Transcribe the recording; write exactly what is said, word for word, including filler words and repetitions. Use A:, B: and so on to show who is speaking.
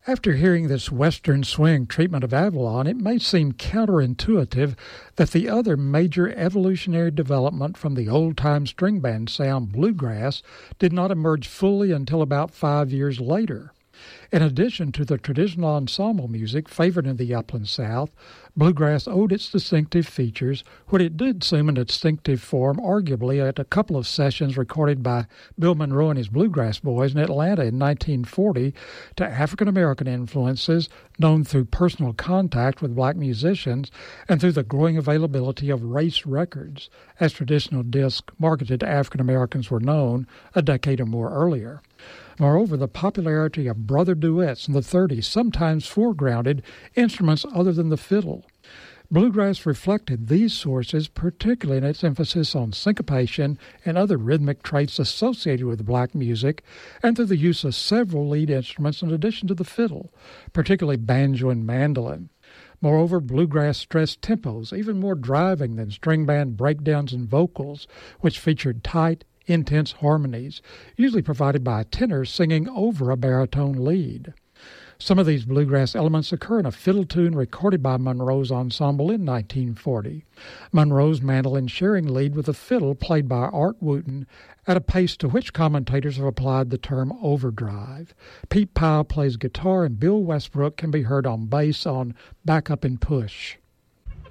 A: After hearing this Western swing treatment of Avalon, it may seem counterintuitive that the other major evolutionary development from the old-time string band sound, bluegrass, did not emerge fully until about five years later. In addition to the traditional ensemble music favored in the Upland South, bluegrass owed its distinctive features, what it did assume a distinctive form, arguably at a couple of sessions recorded by Bill Monroe and his Bluegrass Boys in Atlanta in nineteen forty, to African-American influences known through personal contact with black musicians and through the growing availability of race records, as traditional discs marketed to African-Americans were known a decade or more earlier. Moreover, the popularity of brother duets in the thirties sometimes foregrounded instruments other than the fiddle. Bluegrass reflected these sources, particularly in its emphasis on syncopation and other rhythmic traits associated with black music, and through the use of several lead instruments in addition to the fiddle, particularly banjo and mandolin. Moreover, bluegrass stressed tempos, even more driving than string band breakdowns and vocals, which featured tight, intense harmonies, usually provided by a tenor singing over a baritone lead. Some of these bluegrass elements occur in a fiddle tune recorded by Monroe's ensemble in nineteen forty. Monroe's mandolin sharing lead with a fiddle played by Art Wooten at a pace to which commentators have applied the term overdrive. Pete Powell plays guitar, and Bill Westbrook can be heard on bass on Back Up and Push.